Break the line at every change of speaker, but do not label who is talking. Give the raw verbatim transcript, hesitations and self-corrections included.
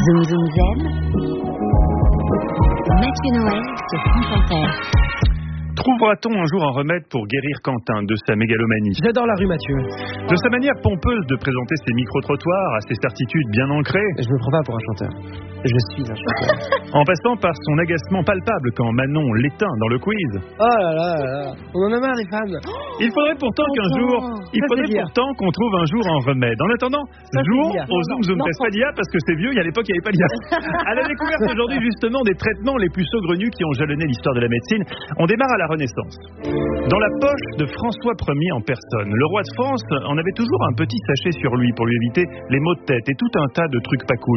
Zoom Zoom Zen. Mathieu Noël sur France Inter.
Trouvera-t-on un jour un remède pour guérir Quentin de sa mégalomanie ?
J'adore la rue, Mathieu.
De sa manière pompeuse de présenter ses micro-trottoirs, à ses certitudes bien ancrées,
Je me prends pas pour un chanteur. Je suis un chanteur.
en passant par son agacement palpable quand Manon l'éteint dans le quiz.
Oh là là là là. On en a marre, les fans.
Il faudrait pourtant qu'un
Quentin.
jour, il
Ça,
faudrait
c'est bien.
pourtant qu'on trouve un jour un remède. En attendant,
Ça, c'est
jouons
bien.
au
Non,
Zoom
non,
Zoom
non.
Test pas d'I A parce que c'est vieux, il y a l'époque il n'y avait pas d'I A. À la découverte aujourd'hui justement des traitements les plus saugrenus qui ont jalonné l'histoire de la médecine, on démarre à la Renaissance. Dans la poche de François Premier en personne, le roi de France en avait toujours un petit sachet sur lui pour lui éviter les maux de tête et tout un tas de trucs pas cool.